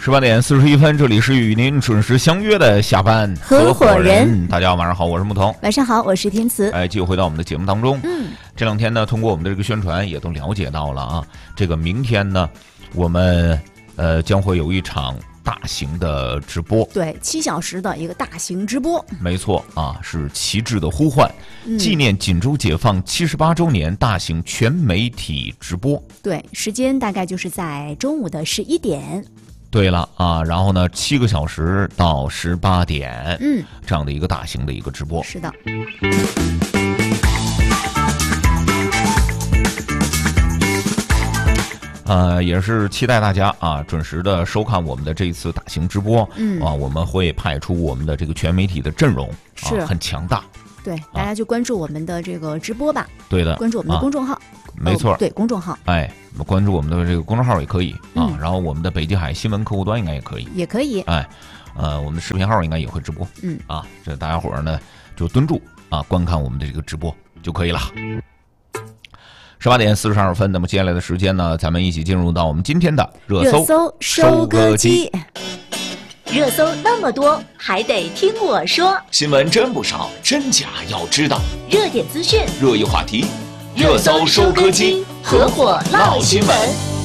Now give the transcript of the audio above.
18:41，这里是与您准时相约的下班合伙人。 大家晚上好，我是牧童。 晚上好，我是天慈。 继续回到我们的节目当中。这两天呢，通过我们的这个宣传，也都了解到了啊。这个明天呢，我们将会有一场大型的直播， 对，7小时的一个大型直播。 没错啊，是旗帜的呼唤，纪念锦州解放78周年大型全媒体直播。 对，时间大概就是在中午的11点。 对了啊，然后呢，7个小时到18点，这样的一个大型的一个直播。 是的。 也是期待大家啊准时的收看我们的这一次大型直播。我们会派出我们的这个全媒体的阵容， 是很强大。 对，大家就关注我们的这个直播吧。 对的， 关注我们的公众号。 没错， 对，公众号。 关注我们的这个公众号也可以啊，然后我们的北极海新闻客户端应该也可以， 也可以。 我们的视频号应该也会直播。这大家伙儿呢就蹲住啊，观看我们的这个直播就可以了。18:42，那么接下来的时间呢，咱们一起进入到我们今天的热搜收割机。 热搜那么多，还得听我说。 新闻真不少，真假要知道。 热点资讯， 热议话题， 热搜收割机，合伙唠新闻。